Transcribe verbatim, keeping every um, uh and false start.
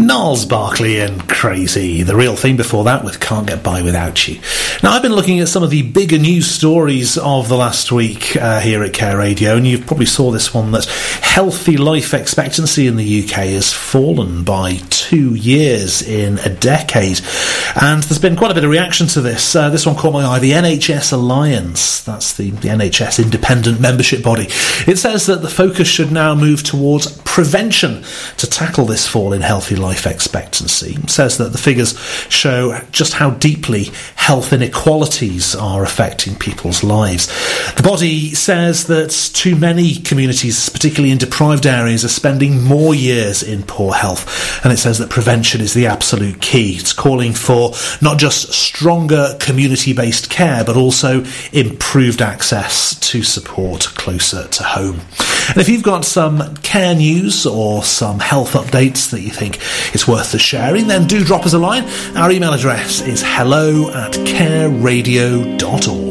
Gnarls Barkley and Crazy. The Real Thing before that with Can't Get By Without You. Now, I've been looking at some of the bigger news stories of the last week uh, here at Care Radio, and you probably saw this one, that healthy life expectancy in the U K has fallen by two years in a decade. And there's been quite a bit of reaction to this. Uh, this one caught my eye. The N H S Alliance, that's the, the N H S independent membership body. It says that the focus should now move towards prevention to tackle this fall in healthy life expectancy. It says that the figures show just how deeply health inequalities are affecting people's lives. The body says that too many communities, particularly in deprived areas, are spending more years in poor health, and it says that prevention is the absolute key. It's calling for not just stronger community-based care, but also improved access to support closer to home. And if you've got some care news or some health updates that you think it's worth us sharing, then do drop us a line. Our email address is hello at careradio dot org.